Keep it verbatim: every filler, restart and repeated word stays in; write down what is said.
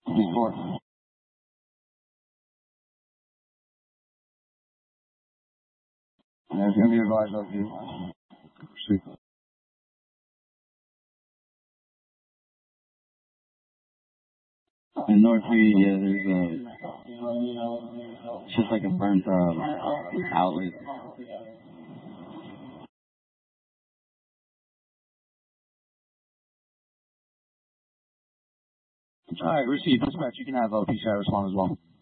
before. There's going to be advised of you. See. In North Reed, yeah, there's a, it's just like a burnt uh, outlet. All right, receive. Dispatch, you can have uh, P C I respond as well.